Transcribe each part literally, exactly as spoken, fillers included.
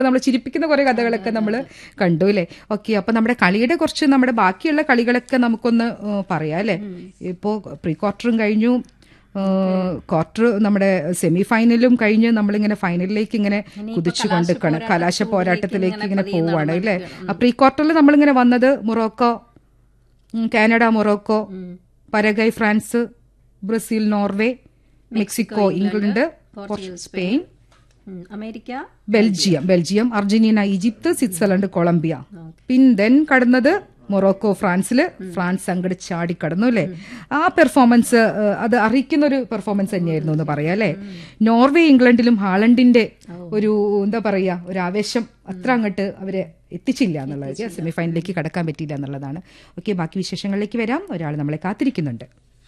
നമ്മൾ ചിരിപ്പിക്കുന്ന കുറെ കഥകളൊക്കെ നമ്മൾ കണ്ടു അല്ലേ. ഓക്കെ, അപ്പൊ നമ്മുടെ കളിയുടെ കുറച്ച് നമ്മുടെ ബാക്കിയുള്ള കളികളൊക്കെ നമുക്കൊന്ന് പറയാം അല്ലെ. ഇപ്പോ പ്രീ ക്വാർട്ടറും കഴിഞ്ഞു, ക്വാർട്ടർ നമ്മുടെ സെമി ഫൈനലും കഴിഞ്ഞ് നമ്മളിങ്ങനെ ഫൈനലിലേക്ക് ഇങ്ങനെ കുതിച്ചു കൊണ്ടിരിക്കുകയാണ്, കലാശ പോരാട്ടത്തിലേക്ക് ഇങ്ങനെ പോവുകയാണ് അല്ലേ. ആ പ്രീ ക്വാർട്ടറിൽ നമ്മളിങ്ങനെ വന്നത് Morocco, Canada Morocco, പരഗൈ France, Brazil Norway, Mexico England, Spain, America, Belgium Belgium Argentina, Egypt, Switzerland, Colombia. പിന്നെ കടന്നത് മൊറോക്കോ ഫ്രാൻസില്, ഫ്രാൻസ് അങ്ങോട്ട് ചാടിക്കടന്നു അല്ലെ. ആ പെർഫോമൻസ് അത് അറിയിക്കുന്ന ഒരു പെർഫോമൻസ് തന്നെയായിരുന്നു എന്ന് പറയാം അല്ലെ. നോർവേ ഇംഗ്ലണ്ടിലും ഹാളണ്ടിന്റെ ഒരു എന്താ പറയാ ഒരു ആവേശം അത്ര അങ്ങോട്ട് അവരെ എത്തിച്ചില്ല എന്നുള്ളത്, സെമി ഫൈനലിലേക്ക് കടക്കാൻ പറ്റിയില്ല എന്നുള്ളതാണ്. ഓക്കെ, ബാക്കി വിശേഷങ്ങളിലേക്ക് വരാം. ഒരാൾ നമ്മളെ കാത്തിരിക്കുന്നുണ്ട്.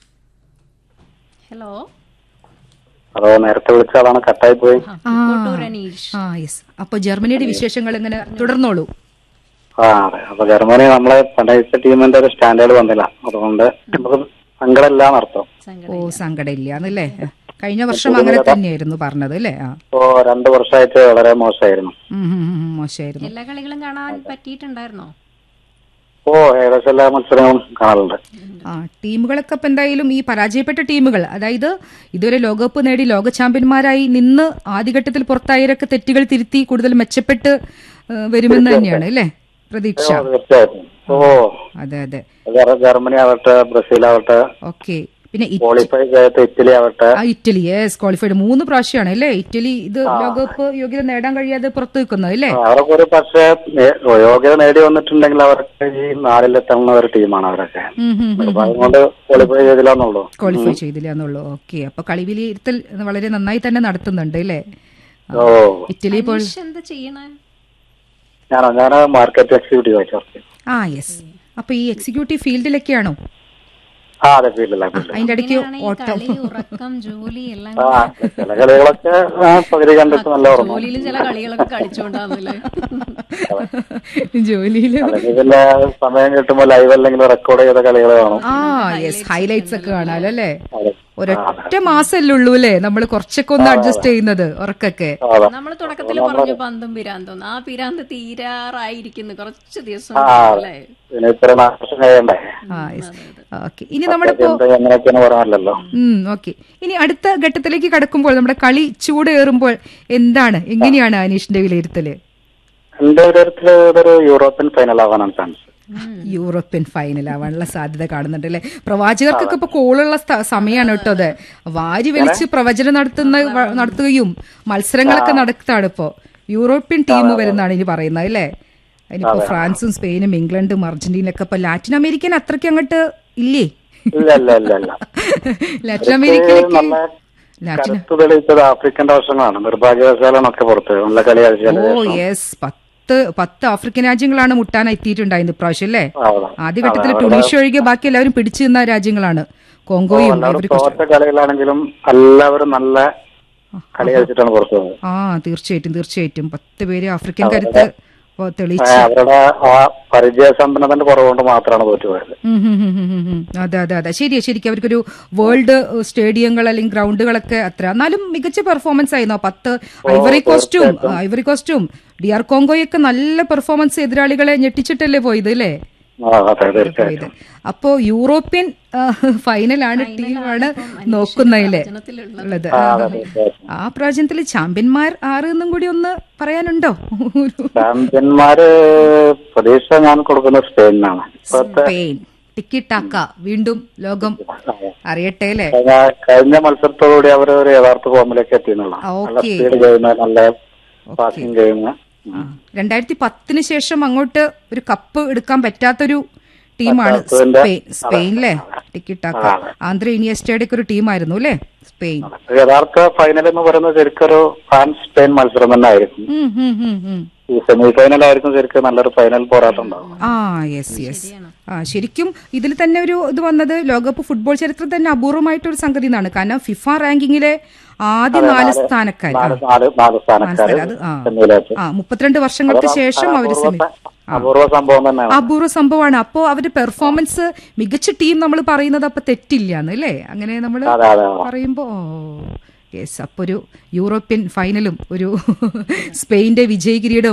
ഹലോ ഹലോ, നേരത്തെ വിളിച്ചാലാണ് കട്ടായി പോയി. ആ യെസ്, അപ്പൊ ജർമ്മനിയുടെ വിശേഷങ്ങൾ ഇങ്ങനെ തുടർന്നോളൂ. ആ അതെ, അപ്പൊ ജർമ്മനി നമ്മളെ പണ്ടത്തെ ടീമിന്റെ ഒരു സ്റ്റാൻഡേർഡ് വന്നില്ല, അതുകൊണ്ട് നമുക്ക് സങ്കടമില്ലാന്ന് അർത്ഥം. ഓ സങ്കടമില്ല എന്നല്ലേ, കഴിഞ്ഞ വർഷം അങ്ങനെ തന്നെയായിരുന്നു പറഞ്ഞത് അല്ലേ. ഓ രണ്ടു വർഷമായിട്ട് വളരെ മോശമായിരുന്നു. മോശമായിരുന്നു. എല്ലാ കളികളും കാണാൻ പറ്റിയിട്ടുണ്ടായിരുന്നോ? ഓ ഏകദേശം എല്ലാ മത്സരങ്ങളും കാണലുണ്ട്. ആ ടീമുകളൊക്കെ ഇപ്പൊ എന്തായാലും ഈ പരാജയപ്പെട്ട ടീമുകൾ, അതായത് ഇതുവരെ ലോകകപ്പ് നേടി ലോക ചാമ്പ്യന്മാരായി നിന്ന് ആദ്യഘട്ടത്തിൽ പുറത്തായവരൊക്കെ തെറ്റുകൾ തിരുത്തി കൂടുതൽ മെച്ചപ്പെട്ട് വരുമെന്ന് തന്നെയാണ് അല്ലേ പ്രതീക്ഷ. ഓ അതെ അതെ, ജർമ്മനി ആവട്ടെ, ബ്രസീൽ ആവട്ടെ, ഓക്കെ, പിന്നെ ക്വാളിഫൈ ചെയ്ത ഇറ്റലി ആവട്ടെ. ഇറ്റലി യെസ് ക്വാളിഫൈഡ് മൂന്ന് പ്രാവശ്യമാണ് അല്ലേ ഇറ്റലി ഇത് ലോകകപ്പ് യോഗ്യത നേടാൻ കഴിയാതെ പുറത്തു നിൽക്കുന്നത് അല്ലേ. അവരൊക്കെ ഒരു പക്ഷേ യോഗ്യത നേടി വന്നിട്ടുണ്ടെങ്കിൽ അവർക്ക് ഈ നാലിലെത്തുന്ന ഒരു ടീമാണ് അവരൊക്കെ, അതുകൊണ്ട് ക്വാളിഫൈ ചെയ്തില്ലാന്നുള്ളൂ ക്വാളിഫൈ ചെയ്തില്ല എന്നുള്ളൂ. ഓക്കെ, അപ്പൊ കളി വിലയിരുത്തൽ വളരെ നന്നായി തന്നെ നടത്തുന്നുണ്ട് അല്ലേ. ഓ ഇറ്റലി ഇപ്പോൾ എന്താ ചെയ്യണേ? ഞാനോ ഞാൻ മാർക്കറ്റ് എക്സിക്യൂട്ടീവ് ആയിട്ട് വർക്ക് ചെയ്യും. ആ യെസ്, അപ്പൊ ഈ എക്സിക്യൂട്ടീവ് ഫീൽഡിലൊക്കെയാണോ? ആ അതെ, ഫീൽഡിലാണ്. അതിന്റെ ഇടയ്ക്ക് ഓട്ടം, ജോലി എല്ലാം ചില കളികളൊക്കെ പകുതി കണ്ടിട്ട് നല്ല ഓർമ്മ, ജോലിയിലും ചില കളികളൊക്കെ കളിച്ചോണ്ടാന്നല്ലേ. ജോലിയില് പിന്നെ സമയം കിട്ടുമ്പോ ലൈവ് അല്ലെങ്കിൽ റെക്കോർഡ് ചെയ്ത കളികൾ കാണും. ആ യെസ്, ഹൈലൈറ്റ്സ് ഒക്കെ കാണാലോ അല്ലേ. ഒരൊറ്റ മാസല്ലേ ഉള്ളൂ അല്ലേ നമ്മള് കുറച്ചൊക്കെ ഒന്ന് അഡ്ജസ്റ്റ് ചെയ്യുന്നത് ഉറക്കൊക്കെ. നമ്മള് തുടക്കത്തിൽ പറഞ്ഞു പന്തും പിരാന്തും, ആ പിരാന്ത് തീരാറായിരിക്കുന്നു കുറച്ച് ദിവസം. ഓക്കെ, ഇനി നമ്മളിപ്പോ ഓക്കെ ഇനി അടുത്ത ഘട്ടത്തിലേക്ക് കടക്കുമ്പോൾ നമ്മുടെ കളി ചൂടേറുമ്പോൾ എന്താണ് എങ്ങനെയാണ് അനീഷിന്റെ വിലയിരുത്തല്? എന്റെ വിലയിരുത്തല് ഇതൊരു യൂറോപ്യൻ ഫൈനൽ ആവാനാണ് ചാൻസ്. യൂറോപ്യൻ ഫൈനൽ ആവാനുള്ള സാധ്യത കാണുന്നുണ്ട് അല്ലെ. പ്രവാചകർക്കൊക്കെ ഇപ്പൊ കോളുള്ള സമയമാണ് കേട്ടോ അത്. വാരി വലിച്ച് പ്രവചനം നടത്തുന്ന നടത്തുകയും മത്സരങ്ങളൊക്കെ നടത്താണ് ഇപ്പോ. യൂറോപ്യൻ ടീം വരുന്നതാണ് ഇനി പറയുന്നത് അല്ലേ. ഇനിയിപ്പോ ഫ്രാൻസും സ്പെയിനും ഇംഗ്ലണ്ടും അർജന്റീനയൊക്കെ ഇപ്പൊ ലാറ്റിൻ അമേരിക്കൻ അത്രയ്ക്ക് അങ്ങോട്ട് ഇല്ലേ. ലാറ്റിൻ അമേരിക്കയിലേക്ക് ആഫ്രിക്കൻ രാഷ്ട്രങ്ങളാണ് നിർഭാഗ്യവശാലൊക്കെ പുറത്ത് നല്ല കളി കളിച്ചത്. ഓ യെസ്, പത്ത് പത്ത് ആഫ്രിക്കൻ രാജ്യങ്ങളാണ് മുട്ടാൻ എത്തിയിട്ടുണ്ടായിരുന്നു ഇപ്രാവശ്യം അല്ലേ. ആദ്യഘട്ടത്തിൽ ടുണീഷ്യ ഒഴികെ ബാക്കി എല്ലാവരും പിടിച്ചു നിന്ന രാജ്യങ്ങളാണ്. കോങ്കോയും കളികളാണെങ്കിലും എല്ലാവരും നല്ല കളി കളിച്ചിട്ടാണ് പുറത്തു പോകുന്നത്. ആ തീർച്ചയായിട്ടും തീർച്ചയായിട്ടും പത്ത് പേര് ആഫ്രിക്കൻ കരുത്ത് തെളിയിച്ചു. അവരുടെ ആ പരിചയസമ്പന്നതന്റെ കുറവുകൊണ്ട് മാത്രമാണ് തോറ്റുപോയത്. അതെ അതെ അതെ ശരിയാ ശരിക്കും അവർക്കൊരു വേൾഡ് സ്റ്റേഡിയങ്ങൾ അല്ലെങ്കിൽ ഗ്രൗണ്ടുകളൊക്കെ അത്ര, എന്നാലും മികച്ച പെർഫോമൻസ് ആയിരുന്നു. പത്ത് ഐവറി കോസ്റ്റും ഐവറി കോസ്റ്റും ഡി ആർ കോങ്കോയൊക്കെ നല്ല പെർഫോമൻസ് എതിരാളികളെ ഞെട്ടിച്ചിട്ടല്ലേ പോയത് അല്ലേ. അപ്പോ യൂറോപ്യൻ ഫൈനലാണ് ടീമാണ് നോക്കുന്നതിലെ ഉള്ളത്. ആ പ്രാവശ്യത്തിൽ ചാമ്പ്യന്മാർ ആറ് എന്നും കൂടി ഒന്ന് പറയാനുണ്ടോ? ചാമ്പ്യന്മാര് പ്രതീക്ഷ ഞാൻ കൊടുക്കുന്നത് സ്പെയിനാണ്. സ്പെയിൻ ടിക്കി ടാക്ക വീണ്ടും ലോകം അറിയട്ടെ അല്ലേ. കഴിഞ്ഞ മത്സരത്തോടുകൂടി അവർ ഒരു യഥാർത്ഥ ഫോമിലേക്ക് എത്തിയെന്നുള്ള നല്ല സ്പീഡ് ഗെയിം, നല്ല പാസിംഗ് ഗെയിം. രണ്ടായിരത്തി പത്തിന് ശേഷം അങ്ങോട്ട് ഒരു കപ്പ് എടുക്കാൻ പറ്റാത്തൊരു ടീമാണ് സ്പെയിൻ. സ്പെയിനിലെ ടിക്കി ടാക്ക ആന്ദ്രെ ഇനിയസ്റ്റയുടെ ഒക്കെ ഒരു ടീമായിരുന്നു അല്ലേ സ്പെയിൻ. യഥാർത്ഥ ഫൈനൽ എന്ന് പറയുന്നത് ശരിക്കൊരു ഫ്രാൻസ് സ്പെയിൻ മത്സരം തന്നെ ആയിരിക്കും. ഈ സെമി ഫൈനൽ ആയിരിക്കും ശരിക്കും നല്ലൊരു ഫൈനൽ പോരാട്ടം ഉണ്ടാവും. ആ യെസ് യെസ് ആ ശരിക്കും ഇതിൽ തന്നെ ഒരു ഇത് വന്നത് ലോകകപ്പ് ഫുട്ബോൾ ചരിത്രത്തിൽ തന്നെ അപൂർവമായിട്ടൊരു സംഗതി എന്നാണ്. കാരണം ഫിഫ റാങ്കിങ്ങിലെ ആദ്യ നാല് സ്ഥാനക്കാർ അത് ആ മുപ്പത്തിരണ്ട് വർഷങ്ങൾക്ക് ശേഷം അവര് അപൂർവ സംഭവം തന്നെ അപൂർവ സംഭവമാണ്. അപ്പോ അവരുടെ പെർഫോമൻസ് മികച്ച ടീം നമ്മൾ പറയുന്നത് അപ്പൊ തെറ്റില്ല എന്നല്ലേ അങ്ങനെ നമ്മൾ പറയുമ്പോ യെസ്, അപ്പോൾ ഒരു യൂറോപ്യൻ ഫൈനലും ഒരു സ്പെയിന്റെ വിജയകിരീടം